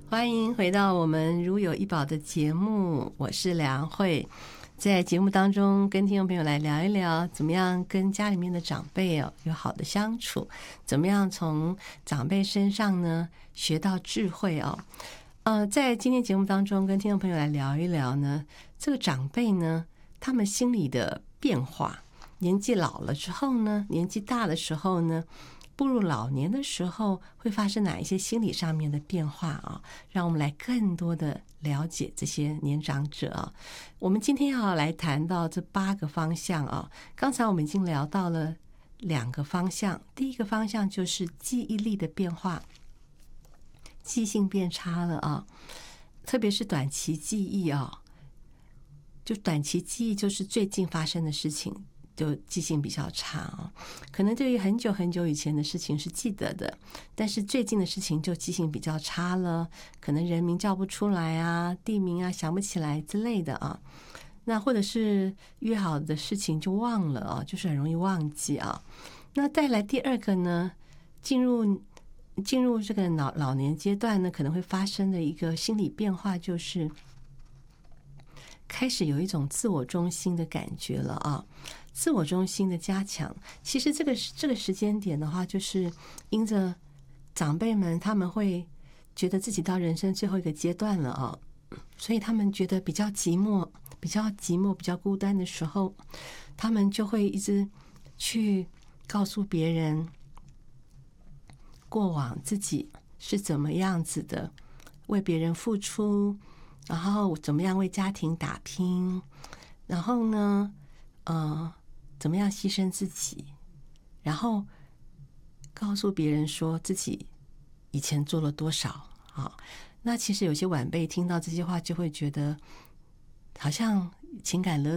欢迎回到我们如有一宝的节目，我是梁慧。在节目当中跟听众朋友来聊一聊，怎么样跟家里面的长辈有好的相处，怎么样从长辈身上呢学到智慧在今天节目当中跟听众朋友来聊一聊呢，这个长辈呢他们心里的变化，年纪老了之后呢，年纪大的时候呢，步入老年的时候会发生哪一些心理上面的变化让我们来更多的了解这些年长者我们今天要来谈到这8个方向刚才我们已经聊到了2个方向，第一个方向就是记忆力的变化，记性变差了特别是短期记忆就短期记忆就是最近发生的事情就记性比较差可能对于很久很久以前的事情是记得的，但是最近的事情就记性比较差了，可能人名叫不出来地名想不起来之类的那或者是约好的事情就忘了就是很容易忘记那再来第2个呢，进入这个老年阶段呢，可能会发生的一个心理变化就是开始有一种自我中心的感觉了自我中心的加强。其实这个时间点的话，就是因着长辈们他们会觉得自己到人生最后一个阶段了所以他们觉得比较寂寞比较孤单的时候，他们就会一直去告诉别人过往自己是怎么样子的为别人付出，然后怎么样为家庭打拼，然后呢怎么样牺牲自己，然后告诉别人说自己以前做了多少那其实有些晚辈听到这些话就会觉得好像情感勒